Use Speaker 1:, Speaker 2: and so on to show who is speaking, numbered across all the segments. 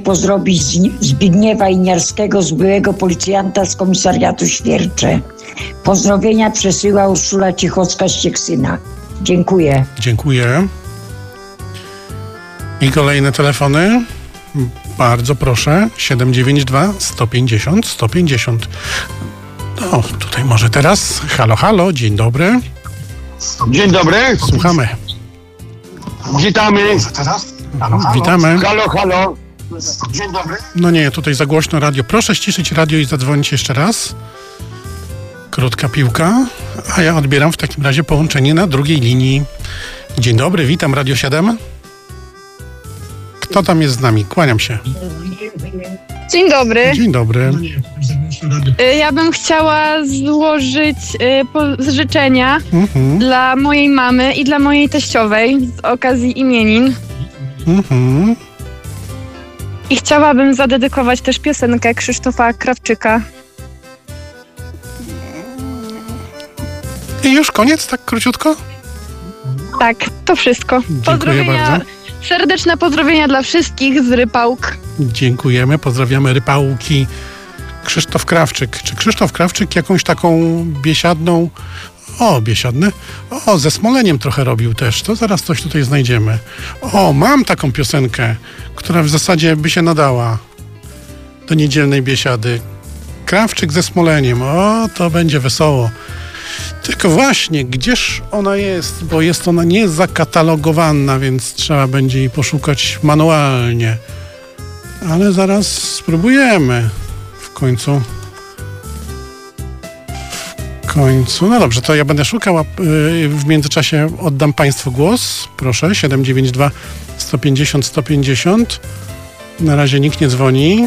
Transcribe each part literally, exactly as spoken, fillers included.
Speaker 1: pozdrowić Zbigniewa Iniarskiego, z byłego policjanta z komisariatu Świercze. Pozdrowienia przesyła Urszula Cichocka z Cieksyna. Dziękuję.
Speaker 2: Dziękuję. I kolejne telefony. Bardzo proszę. siedem dziewięć dwa, sto pięćdziesiąt, sto pięćdziesiąt. No, tutaj może teraz. Halo, halo, dzień dobry.
Speaker 3: Dzień dobry.
Speaker 2: Słuchamy.
Speaker 3: Witamy.
Speaker 2: Teraz? Halo, halo. Witamy.
Speaker 3: Halo, halo. Dzień dobry.
Speaker 2: No nie, tutaj za głośno radio. Proszę ściszyć radio i zadzwonić jeszcze raz. Krótka piłka. A ja odbieram w takim razie połączenie na drugiej linii. Dzień dobry, witam, Radio siedem. Kto tam jest z nami? Kłaniam się.
Speaker 4: Dzień dobry.
Speaker 2: Dzień dobry.
Speaker 4: Ja bym chciała złożyć życzenia
Speaker 2: Mhm.
Speaker 4: dla mojej mamy i dla mojej teściowej z okazji imienin.
Speaker 2: Mhm.
Speaker 4: I chciałabym zadedykować też piosenkę Krzysztofa Krawczyka.
Speaker 2: I już koniec, tak króciutko?
Speaker 4: Tak, to wszystko.
Speaker 2: Dziękuję bardzo.
Speaker 4: Serdeczne pozdrowienia dla wszystkich z Rypałk.
Speaker 2: Dziękujemy, pozdrawiamy Rypałki. Krzysztof Krawczyk. Czy Krzysztof Krawczyk jakąś taką biesiadną... O, biesiadny. O, ze Smoleniem trochę robił też. To zaraz coś tutaj znajdziemy. O, mam taką piosenkę, która w zasadzie by się nadała do niedzielnej biesiady. Krawczyk ze Smoleniem. O, to będzie wesoło. Tylko właśnie, gdzież ona jest? Bo jest ona niezakatalogowana, więc trzeba będzie jej poszukać manualnie. Ale zaraz spróbujemy. W końcu. W końcu. No dobrze, to ja będę szukał, a w międzyczasie oddam Państwu głos. Proszę, siedem dziewięć dwa, sto pięćdziesiąt, sto pięćdziesiąt. Na razie nikt nie dzwoni.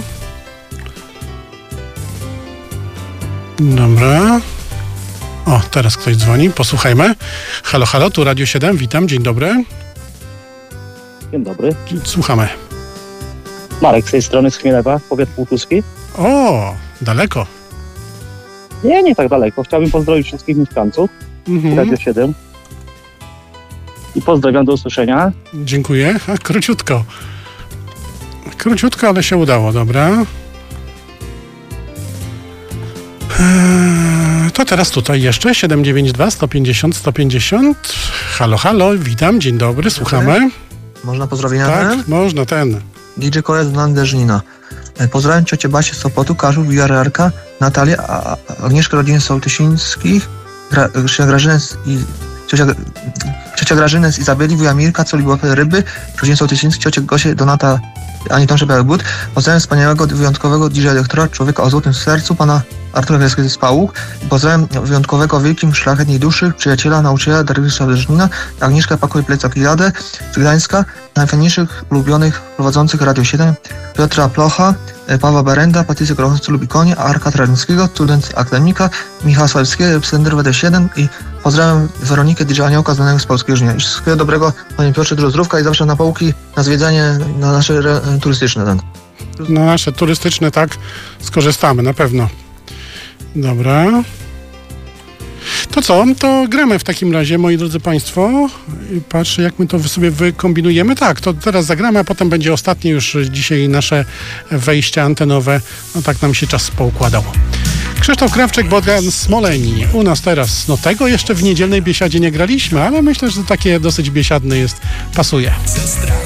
Speaker 2: Dobra. O, teraz ktoś dzwoni. Posłuchajmy. Halo, halo, tu Radio siedem. Witam, dzień dobry.
Speaker 5: Dzień dobry.
Speaker 2: Słuchamy.
Speaker 5: Marek z tej strony, z Chmielewa, powiat półtuski.
Speaker 2: O, daleko.
Speaker 5: Nie, nie tak daleko. Chciałbym pozdrowić wszystkich mieszkańców
Speaker 2: Mhm.
Speaker 5: Radio siedem. I pozdrawiam, do usłyszenia.
Speaker 2: Dziękuję. A, króciutko. Króciutko, ale się udało, dobra. Eee, to teraz tutaj jeszcze siedem dziewięć dwa, sto pięćdziesiąt, sto pięćdziesiąt. Halo, halo, witam, dzień dobry, słuchamy.
Speaker 6: Można pozdrowienia?
Speaker 2: Tak, można, ten.
Speaker 6: D J Koret z Landerznina. Pozdrawiam ciocię Basię z Sopotu, Karzów, Wiararka, Natalię, a, a Agnieszkę rodziny Sołtysińskich, Gra, Grażynę z, i ciocia, ciocia Grażynę z Izabeli, wuja Mirka, co lubiła ryby, rodziny Sołtysińskich, ciocię Gosię, Donata, Ani Tomsze Biały But. Pozdrawiam wspaniałego, wyjątkowego D J elektora, człowieka o złotym sercu, pana Artura Wielskiego z Pałuk. Pozdrawiam wyjątkowego, wielkim, szlachetnej duszy, przyjaciela, nauczyciela Dariusza Leżnina, Agnieszka Pakoj Plecak i Jadę z Gdańska, najfajniejszych, ulubionych prowadzących Radio siedem, Piotra Plocha, Pawła Berenda, Patrycja Grochowca Lubikonie, Arka Trawińskiego, student akademika, Michała Sławskiego, reprezenter W D siedem i pozdrawiam Weronikę D J Aniołka, znanego z Polskiego Żnia. I wszystkiego dobrego, panie Piotrze, dużo zdrówka i zawsze na Pałki, na zwiedzanie, na nasze re, turystyczne. Ten.
Speaker 2: Na nasze turystyczne, tak, skorzystamy, na pewno. Dobra. To co? To gramy w takim razie, moi drodzy Państwo. I patrzę, jak my to sobie wykombinujemy. Tak, to teraz zagramy, a potem będzie ostatnie już dzisiaj nasze wejście antenowe. No tak nam się czas poukładał. Krzysztof Krawczyk, Bogdan Smoleni. U nas teraz, no tego jeszcze w niedzielnej biesiadzie nie graliśmy, ale myślę, że takie dosyć biesiadne jest, pasuje.